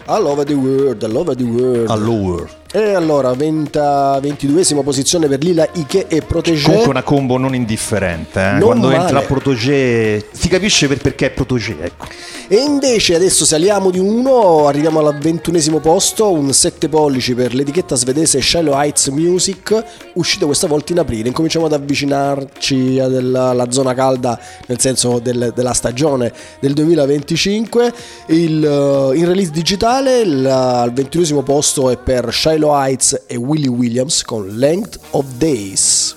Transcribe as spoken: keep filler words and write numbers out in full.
All over the world, all over the world. All over. E allora, ventiduesima posizione per Lila Ike e Protégé. Comunque una combo non indifferente, eh? Non Quando male. entra Protégé si capisce per perché è Protégé, ecco. E invece adesso saliamo di uno, arriviamo al ventunesimo posto, un sette pollici per l'etichetta svedese Shallow Heights Music, uscito questa volta in aprile. Incominciamo ad avvicinarci alla, alla zona calda, nel senso del, della stagione del duemilaventicinque. Il, in release digitale il, al ventunesimo posto è per Shallow Heights e Willie Williams con Length of Days.